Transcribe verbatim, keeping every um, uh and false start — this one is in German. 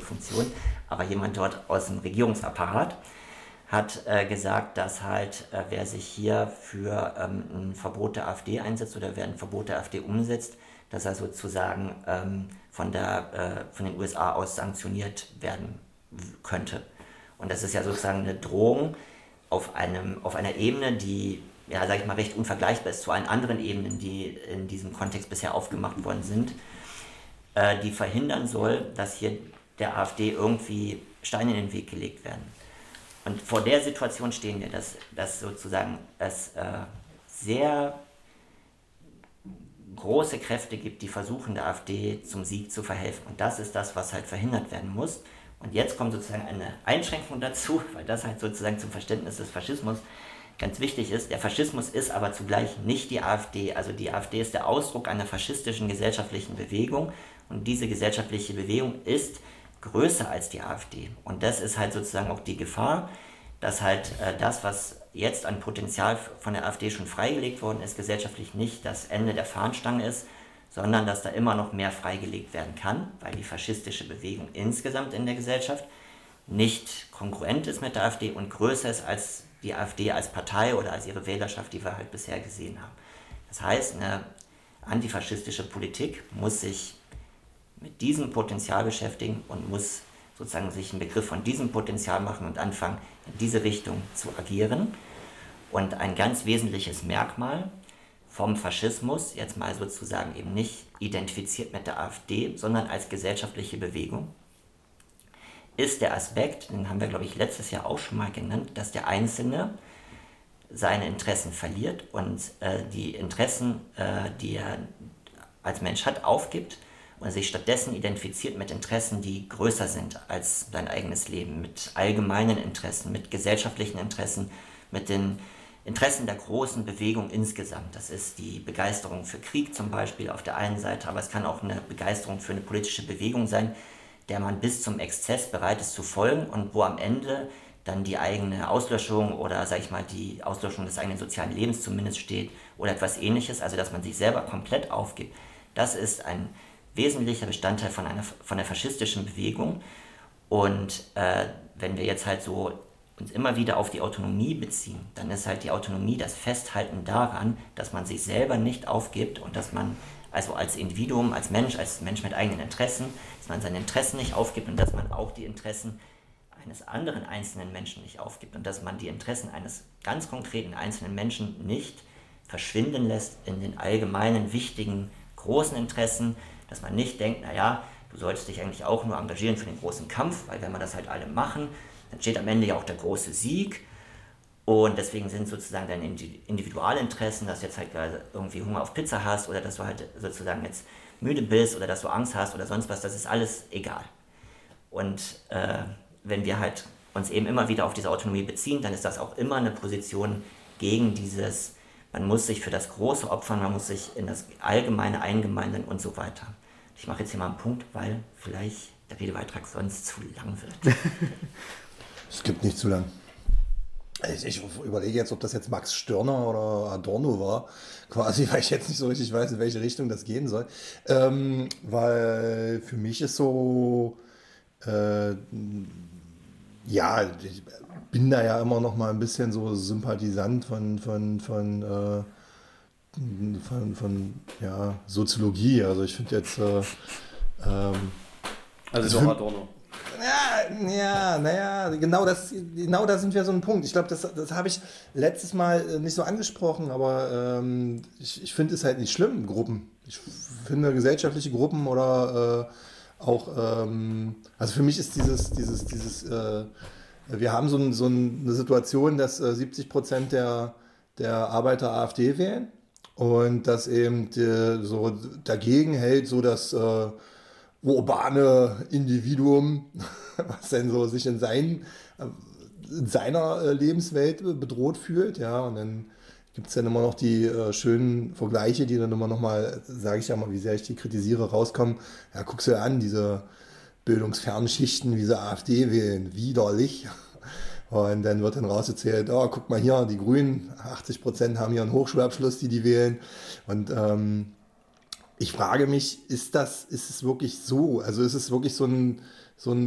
Funktion, aber jemand dort aus dem Regierungsapparat hat äh, gesagt, dass halt, äh, wer sich hier für ähm, ein Verbot der AfD einsetzt oder wer ein Verbot der AfD umsetzt, dass er sozusagen ähm, von, der, äh, von den U S A aus sanktioniert werden könnte. Und das ist ja sozusagen eine Drohung auf, einem, auf einer Ebene, die, ja, sag ich mal, recht unvergleichbar ist zu allen anderen Ebenen, die in diesem Kontext bisher aufgemacht worden sind, äh, die verhindern soll, dass hier der AfD irgendwie Steine in den Weg gelegt werden. Und vor der Situation stehen wir, dass, dass sozusagen es äh, sehr große Kräfte gibt, die versuchen, der AfD zum Sieg zu verhelfen. Und das ist das, was halt verhindert werden muss. Und jetzt kommt sozusagen eine Einschränkung dazu, weil das halt sozusagen zum Verständnis des Faschismus ganz wichtig ist. Der Faschismus ist aber zugleich nicht die AfD. Also die AfD ist der Ausdruck einer faschistischen gesellschaftlichen Bewegung. Und diese gesellschaftliche Bewegung ist größer als die AfD. Und das ist halt sozusagen auch die Gefahr, dass halt äh, das, was jetzt an Potenzial von der AfD schon freigelegt worden ist, gesellschaftlich nicht das Ende der Fahnenstange ist, sondern dass da immer noch mehr freigelegt werden kann, weil die faschistische Bewegung insgesamt in der Gesellschaft nicht kongruent ist mit der AfD und größer ist als die AfD als Partei oder als ihre Wählerschaft, die wir halt bisher gesehen haben. Das heißt, eine antifaschistische Politik muss sich mit diesem Potenzial beschäftigen und muss sozusagen sich einen Begriff von diesem Potenzial machen und anfangen, in diese Richtung zu agieren. Und ein ganz wesentliches Merkmal vom Faschismus, jetzt mal sozusagen eben nicht identifiziert mit der AfD, sondern als gesellschaftliche Bewegung, ist der Aspekt, den haben wir, glaube ich, letztes Jahr auch schon mal genannt, dass der Einzelne seine Interessen verliert und äh, die Interessen, äh, die er als Mensch hat, aufgibt und sich stattdessen identifiziert mit Interessen, die größer sind als sein eigenes Leben, mit allgemeinen Interessen, mit gesellschaftlichen Interessen, mit den Interessen der großen Bewegung insgesamt. Das ist die Begeisterung für Krieg zum Beispiel auf der einen Seite, aber es kann auch eine Begeisterung für eine politische Bewegung sein, der man bis zum Exzess bereit ist zu folgen und wo am Ende dann die eigene Auslöschung oder, sag ich mal, die Auslöschung des eigenen sozialen Lebens zumindest steht oder etwas Ähnliches, also dass man sich selber komplett aufgibt. Das ist ein wesentlicher Bestandteil von einer von der faschistischen Bewegung. Und äh, wenn wir jetzt halt so uns immer wieder auf die Autonomie beziehen, dann ist halt die Autonomie das Festhalten daran, dass man sich selber nicht aufgibt und dass man also als Individuum, als Mensch, als Mensch mit eigenen Interessen, dass man seine Interessen nicht aufgibt und dass man auch die Interessen eines anderen einzelnen Menschen nicht aufgibt und dass man die Interessen eines ganz konkreten einzelnen Menschen nicht verschwinden lässt in den allgemeinen, wichtigen, großen Interessen, dass man nicht denkt, naja, du solltest dich eigentlich auch nur engagieren für den großen Kampf, weil wenn wir das halt alle machen, dann steht am Ende ja auch der große Sieg und deswegen sind sozusagen deine Individualinteressen, dass du jetzt halt irgendwie Hunger auf Pizza hast oder dass du halt sozusagen jetzt müde bist oder dass du Angst hast oder sonst was, das ist alles egal. Und äh, wenn wir halt uns eben immer wieder auf diese Autonomie beziehen, dann ist das auch immer eine Position gegen dieses, man muss sich für das Große opfern, man muss sich in das Allgemeine eingemeindeln und so weiter. Ich mache jetzt hier mal einen Punkt, weil vielleicht der Redebeitrag sonst zu lang wird. Es gibt nicht zu lang. Ich, ich überlege jetzt, ob das jetzt Max Stirner oder Adorno war, quasi, weil ich jetzt nicht so richtig weiß, in welche Richtung das gehen soll. Ähm, weil für mich ist so, äh, ja, ich bin da ja immer noch mal ein bisschen so Sympathisant von, von, von, äh, von, von ja, Soziologie. Also ich finde jetzt, äh, ähm, also doch Adorno. Ja, ja, naja, genau das, genau da sind wir so ein Punkt. Ich glaube, das, das habe ich letztes Mal nicht so angesprochen, aber ähm, ich, ich finde es halt nicht schlimm, Gruppen. Ich finde gesellschaftliche Gruppen oder äh, auch, ähm, also für mich ist dieses, dieses, dieses, äh, wir haben so, ein, so eine Situation, dass äh, siebzig Prozent der, der Arbeiter AfD wählen und dass eben die, so dagegen hält, so dass äh, urbane Individuum, was denn so sich in, sein, in seiner Lebenswelt bedroht fühlt, ja, und dann gibt es dann immer noch die äh, schönen Vergleiche, die dann immer noch mal, sage ich ja mal, wie sehr ich die kritisiere, rauskommen. Ja, guckst du dir an, diese bildungsfernen Schichten, wie sie AfD wählen, widerlich. Und dann wird dann rausgezählt, oh, guck mal hier, die Grünen, achtzig Prozent haben hier einen Hochschulabschluss, die die wählen. Und ähm, ich frage mich, ist das, ist es wirklich so? Also ist es wirklich so ein, so ein